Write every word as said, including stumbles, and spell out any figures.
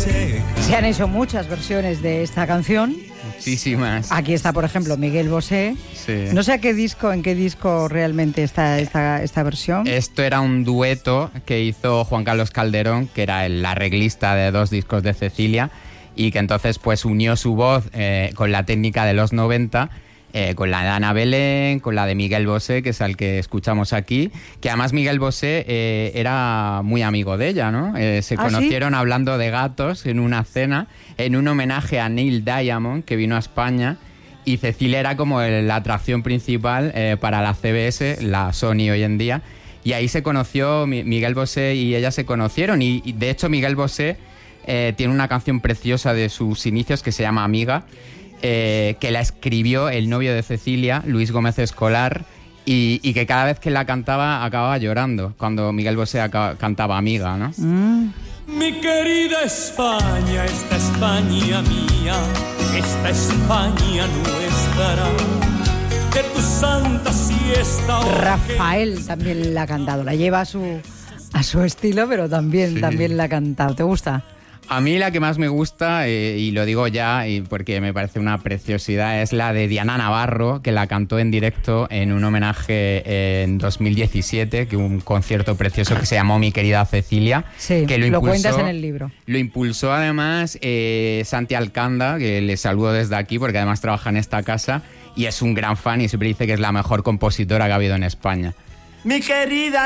Se han hecho muchas versiones de esta canción. Muchísimas. Aquí está, por ejemplo, Miguel Bosé. Sí. No sé a qué disco, en qué disco realmente está esta, esta versión. Esto era un dueto que hizo Juan Carlos Calderón, que era el arreglista de dos discos de Cecilia, y que entonces pues unió su voz eh, con la técnica de los noventa, eh, con la de Ana Belén, con la de Miguel Bosé, que es el que escuchamos aquí, que además Miguel Bosé eh, era muy amigo de ella, ¿no? Eh, se ¿Ah, conocieron sí? hablando de gatos en una cena, en un homenaje a Neil Diamond, que vino a España, y Cecilia era como el, la atracción principal eh, para la C B S, la Sony hoy en día, y ahí se conoció, Mi- Miguel Bosé y ella se conocieron, y, y de hecho Miguel Bosé eh, tiene una canción preciosa de sus inicios que se llama Amiga, eh, que la escribió el novio de Cecilia, Luis Gómez Escolar, y, y que cada vez que la cantaba acababa llorando, cuando Miguel Bosé acaba, cantaba Amiga, ¿no? Mm. Mi querida España, esta España mía, esta España nuestra, de tu santa siesta. Oh, Rafael también la ha cantado. La lleva a su, a su estilo, pero también, Sí. también la ha cantado. ¿Te gusta? A mí la que más me gusta, eh, y lo digo ya y porque me parece una preciosidad, es la de Diana Navarro, que la cantó en directo en un homenaje eh, en dos mil diecisiete, que un concierto precioso que se llamó Mi querida Cecilia. Sí, que lo, lo impulsó, cuentas en el libro. Lo impulsó además eh, Santi Alcanda, que le saludo desde aquí porque además trabaja en esta casa y es un gran fan y siempre dice que es la mejor compositora que ha habido en España. mi querida